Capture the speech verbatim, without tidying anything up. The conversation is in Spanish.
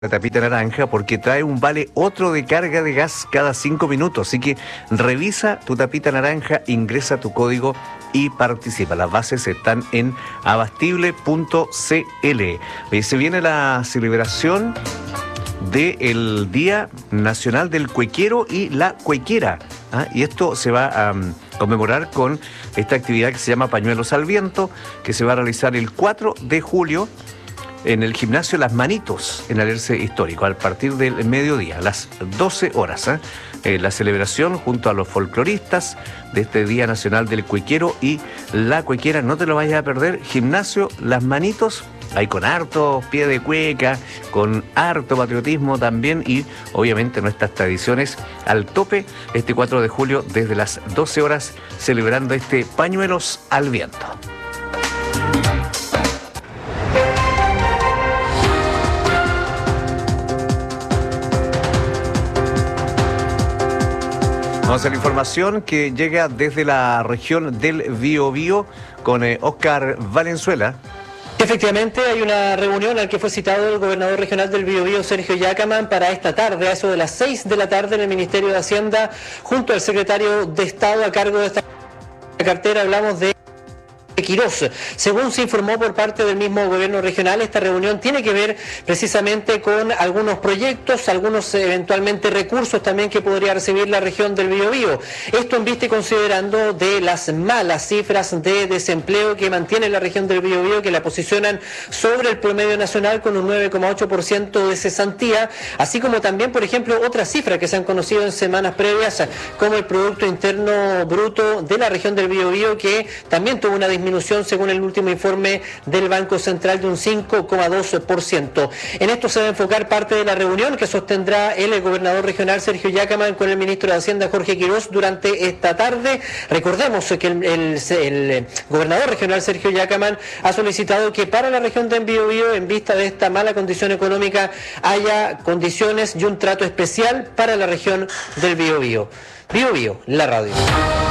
La tapita naranja porque trae un vale otro de carga de gas cada cinco minutos. Así que revisa tu tapita naranja, ingresa tu código y participa. Las bases están en abastible punto c l. Y se viene la celebración del Día Nacional del Cuequero y la Cuequera. ¿ah? Y esto se va a um, conmemorar con esta actividad que se llama Pañuelos al Viento, que se va a realizar el cuatro de julio en el gimnasio Las Manitos, en Alerce Histórico, a partir del mediodía, a las doce horas. ¿eh? Eh, la celebración junto a los folcloristas de este Día Nacional del Cuequero y la Cuequera. No te lo vayas a perder, gimnasio Las Manitos, ahí con harto pie de cueca, con harto patriotismo también y obviamente nuestras tradiciones al tope este cuatro de julio desde las doce horas, celebrando este Pañuelos al Viento. Vamos a la información que llega desde la región del Biobío con eh, Óscar Valenzuela. Efectivamente, hay una reunión al que fue citado el gobernador regional del Biobío, Sergio Yacaman, para esta tarde, a eso de las seis de la tarde en el Ministerio de Hacienda, junto al secretario de Estado a cargo de esta cartera. Hablamos de Quirós. Según se informó por parte del mismo gobierno regional, esta reunión tiene que ver precisamente con algunos proyectos, algunos eventualmente recursos también que podría recibir la región del Biobío. Esto en vista y considerando de las malas cifras de desempleo que mantiene la región del Biobío, que la posicionan sobre el promedio nacional con un nueve coma ocho por ciento de cesantía, así como también, por ejemplo, otras cifras que se han conocido en semanas previas, como el Producto Interno Bruto de la región del Biobío, que también tuvo una disminución según el último informe del Banco Central de un cinco coma dos por ciento. En esto se va a enfocar parte de la reunión que sostendrá el, el gobernador regional Sergio Yacaman con el ministro de Hacienda Jorge Quirós durante esta tarde. Recordemos que el, el, el gobernador regional Sergio Yacaman ha solicitado que para la región del Biobío, en vista de esta mala condición económica, haya condiciones y un trato especial para la región del Biobío. Biobío, la radio.